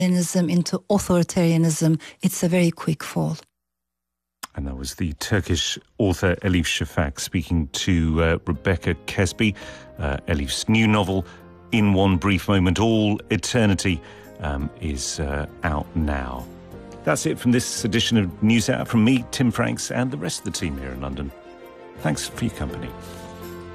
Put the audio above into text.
into authoritarianism, it's a very quick fall. And that was the Turkish author Elif Shafak speaking to Rebecca Kesby. Elif's new novel, In One Brief Moment, All Eternity, is out now. That's it from this edition of News Hour. From me, Tim Franks, and the rest of the team here in London. Thanks for your company.